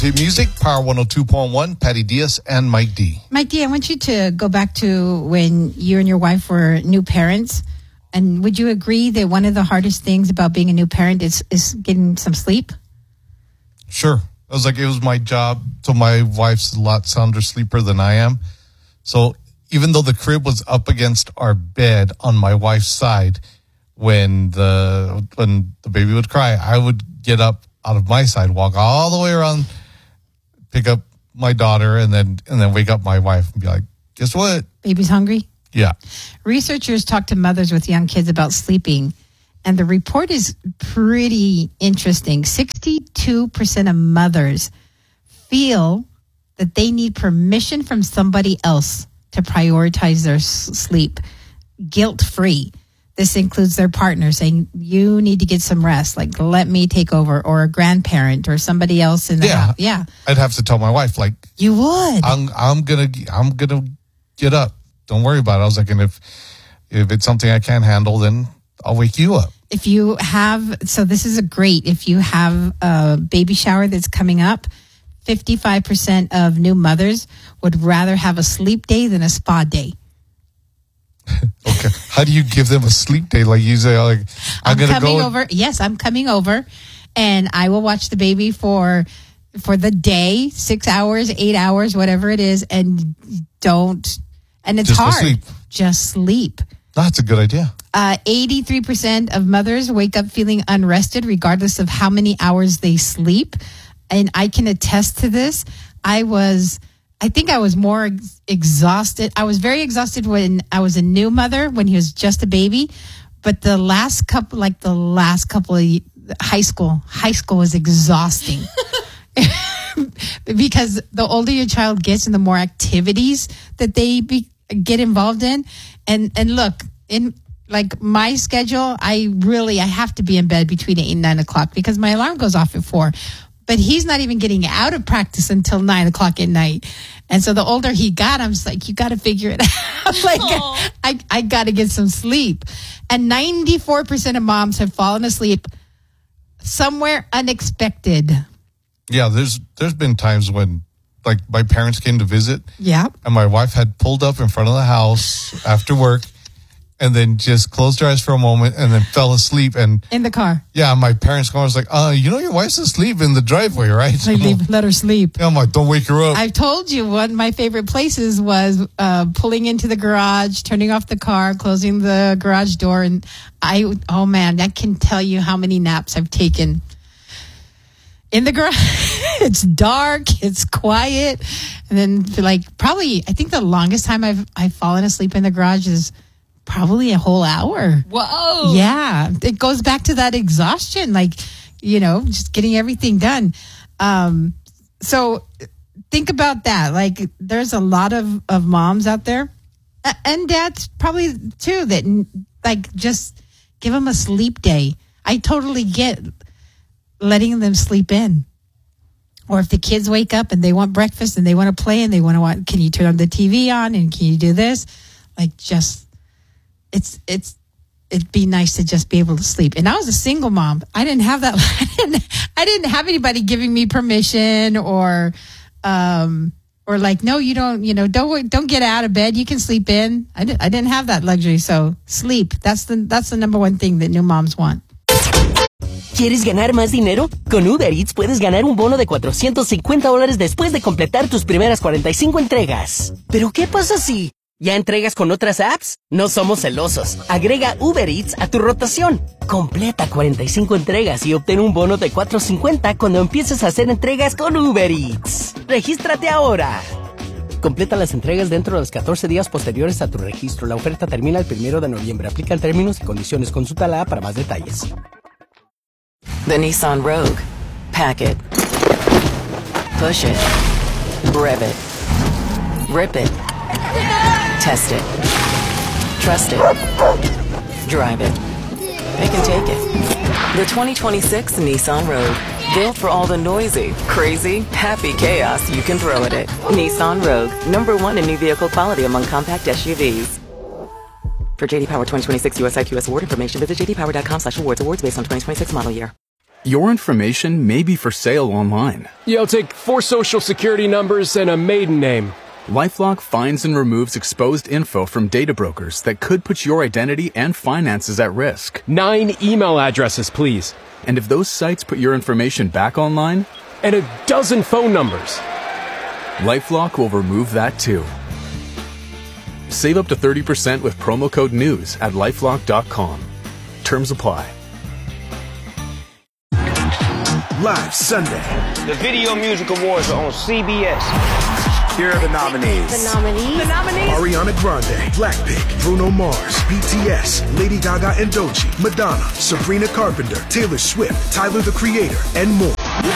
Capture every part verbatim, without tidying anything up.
Music, Power one oh two point one, Patty Diaz and Mike D. Mike D, I want you to go back to when you and your wife were new parents. And would you agree that one of the hardest things about being a new parent is, is getting some sleep? Sure. I was like, it was my job. So my wife's a lot sounder sleeper than I am. So even though the crib was up against our bed on my wife's side, when the when the baby would cry, I would get up out of my side, walk all the way around, pick up my daughter, and then and then wake up my wife and be like, guess what? Baby's hungry? Yeah. Researchers talk to mothers with young kids about sleeping, and the report is pretty interesting. sixty-two percent of mothers feel that they need permission from somebody else to prioritize their s- sleep, guilt-free. This includes their partner saying, you need to get some rest, like let me take over, or a grandparent or somebody else in the Yeah. house. Yeah. I'd have to tell my wife, like, You would. I'm I'm gonna I'm gonna get up. Don't worry about it. I was like, and if if it's something I can't handle, then I'll wake you up. If you have, so this is a great, if you have a baby shower that's coming up, fifty-five percent of new mothers would rather have a sleep day than a spa day. Okay. How do you give them a sleep day? Like you say, like, I'm, I'm gonna coming go. over. Yes, I'm coming over, and I will watch the baby for for the day, six hours, eight hours, whatever it is, and don't. And it's Just go hard. sleep. Just sleep. That's a good idea. Uh, eighty-three percent of mothers wake up feeling unrested, regardless of how many hours they sleep. And I can attest to this. I was, I think I was more ex- exhausted. I was very exhausted when I was a new mother, when he was just a baby. But the last couple, like the last couple of ye- high school, high school was exhausting. Because the older your child gets and the more activities that they be, get involved in. And, and look, in like my schedule, I really, I have to be in bed between eight and nine o'clock because my alarm goes off at four. But he's not even getting out of practice until nine o'clock at night. And so the older he got, I'm just like, you got to figure it out. Like, Aww. I, I got to get some sleep. And ninety-four percent of moms have fallen asleep somewhere unexpected. Yeah, there's there's been times when, like, my parents came to visit, Yeah. and my wife had pulled up in front of the house after work, and then just closed her eyes for a moment, and then fell asleep. And In the car. yeah, my parents called. I was like, "Uh, you know, your wife's asleep in the driveway, right?" Like, leave, let her sleep. Yeah, I'm like, "Don't wake her up." I've told you one of my favorite places was uh, pulling into the garage, turning off the car, closing the garage door. And I, oh man, I can tell you how many naps I've taken in the garage. It's dark, it's quiet. And then like probably, I think the longest time I've, I've fallen asleep in the garage is probably a whole hour. Whoa. Yeah, it goes back to that exhaustion, like, you know, just getting everything done. Um, so think about that. Like, there's a lot of, of moms out there a- and dads probably too that like just give them a sleep day. I totally get letting them sleep in. Or if the kids wake up and they want breakfast and they want to play and they want to want, can you turn on the T V on and can you do this? Like, just, it's, it's, it'd be nice to just be able to sleep. And I was a single mom. I didn't have that. I didn't, I didn't have anybody giving me permission or, um, or like, no, you don't, you know, don't, don't get out of bed. You can sleep in. I didn't, I didn't have that luxury. So sleep, that's the, that's the number one thing that new moms want. ¿Quieres ganar más dinero? Con Uber Eats puedes ganar un bono de cuatrocientos cincuenta dólares después de completar tus primeras cuarenta y cinco entregas. ¿Pero qué pasa si ya entregas con otras apps? No somos celosos. Agrega Uber Eats a tu rotación. Completa cuarenta y cinco entregas y obtén un bono de cuatrocientos cincuenta cuando empieces a hacer entregas con Uber Eats. ¡Regístrate ahora! Completa las entregas dentro de los catorce días posteriores a tu registro. La oferta termina el primero de noviembre. Aplican términos y condiciones. Consulta la app para más detalles. The Nissan Rogue. Pack it. Push it. Rev it. Rip it. Test it. Trust it. Drive it. They can take it. The twenty twenty-six Nissan Rogue. Built for all the noisy, crazy, happy chaos you can throw at it. Nissan Rogue. Number one in new vehicle quality among compact S U Vs. For J D Power twenty twenty-six U S I Q S award information, visit j d power dot com slash awards. Awards based on twenty twenty-six model year. Your information may be for sale online. Yeah, I'll take four social security numbers and a maiden name. LifeLock finds and removes exposed info from data brokers that could put your identity and finances at risk. Nine email addresses, please. And if those sites put your information back online, and a dozen phone numbers, LifeLock will remove that too. Save up to thirty percent with promo code NEWS at lifelock dot com. Terms apply. Live Sunday. The Video Music Awards are on C B S. Here are the nominees. The nominees. The nominees. Ariana Grande, Blackpink, Bruno Mars, B T S, Lady Gaga and Doechii, Madonna, Sabrina Carpenter, Taylor Swift, Tyler the Creator, and more.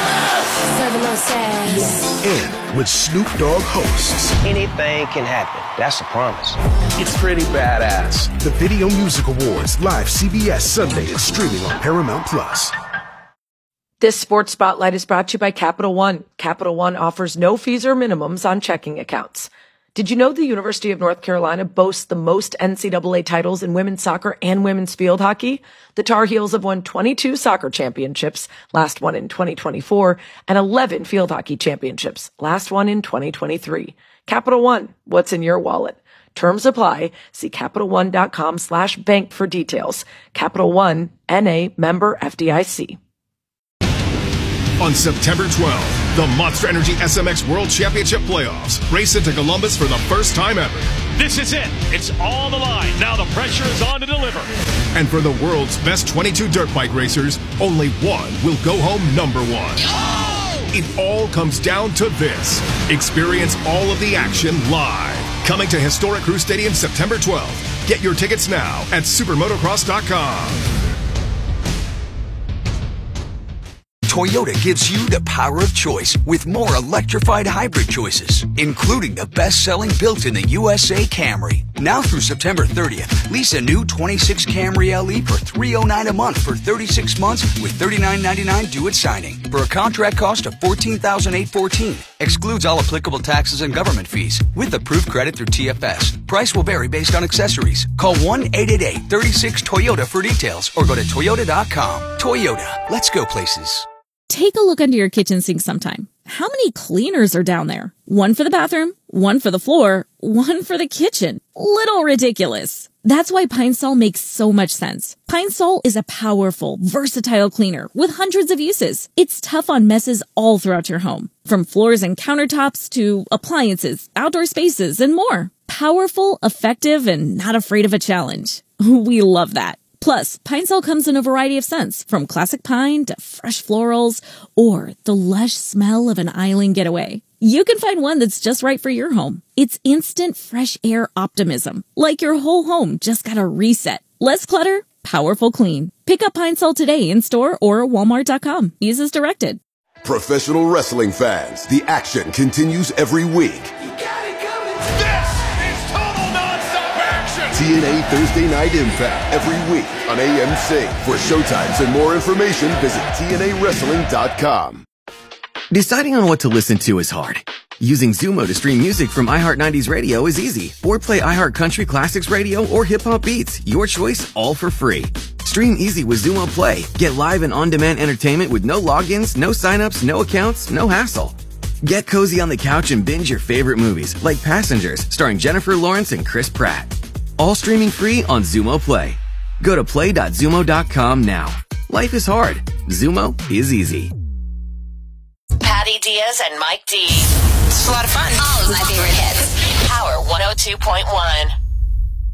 And with Snoop Dogg hosts. Anything can happen. That's a promise. It's pretty badass. The Video Music Awards, live C B S Sunday and streaming on Paramount Plus. This Sports Spotlight is brought to you by Capital One. Capital One offers no fees or minimums on checking accounts. Did you know the University of North Carolina boasts the most N C double A titles in women's soccer and women's field hockey? The Tar Heels have won twenty-two soccer championships, last one in twenty twenty-four, and eleven field hockey championships, last one in twenty twenty-three. Capital One, what's in your wallet? Terms apply. See CapitalOne.com slash bank for details. Capital One, N A, member F D I C. On September twelfth, the Monster Energy S M X World Championship Playoffs race into Columbus for the first time ever. This is it. It's all the line. Now the pressure is on to deliver. And for the world's best twenty-two dirt bike racers, only one will go home number one. Oh! It all comes down to this. Experience all of the action live. Coming to historic Crew Stadium September twelfth. Get your tickets now at supermotocross dot com. Toyota gives you the power of choice with more electrified hybrid choices, including the best-selling built in the U S A Camry. Now through September thirtieth, lease a new twenty-six Camry L E for three hundred nine dollars a month for thirty-six months with thirty-nine ninety-nine due at signing for a contract cost of fourteen thousand eight hundred fourteen dollars. Excludes all applicable taxes and government fees with approved credit through T F S. Price will vary based on accessories. Call one eight eight eight, three six, Toyota for details or go to toyota dot com. Toyota, let's go places. Take a look under your kitchen sink sometime. How many cleaners are down there? One for the bathroom, one for the floor, one for the kitchen. Little ridiculous. That's why Pine Sol makes so much sense. Pine Sol is a powerful, versatile cleaner with hundreds of uses. It's tough on messes all throughout your home, from floors and countertops to appliances, outdoor spaces, and more. Powerful, effective, and not afraid of a challenge. We love that. Plus, Pine Sol comes in a variety of scents, from classic pine to fresh florals or the lush smell of an island getaway. You can find one that's just right for your home. It's instant fresh air optimism, like your whole home just got a reset. Less clutter, powerful clean. Pick up Pine Sol today in store or walmart dot com. Use as directed. Professional wrestling fans, the action continues every week. T N A Thursday Night Impact every week on A M C. For showtimes and more information, visit T N A wrestling dot com. Deciding on what to listen to is hard. Using Zumo to stream music from iHeart nineties Radio is easy. Or play iHeart Country Classics Radio or Hip Hop Beats. Your choice, all for free. Stream easy with Zumo Play. Get live and on-demand entertainment with no logins, no signups, no accounts, no hassle. Get cozy on the couch and binge your favorite movies, like Passengers, starring Jennifer Lawrence and Chris Pratt. All streaming free on Zumo Play. Go to play dot zumo dot com now. Life is hard. Zumo is easy. Patty Diaz and Mike D. It's a lot of fun. All of my favorite hits. Power one oh two point one.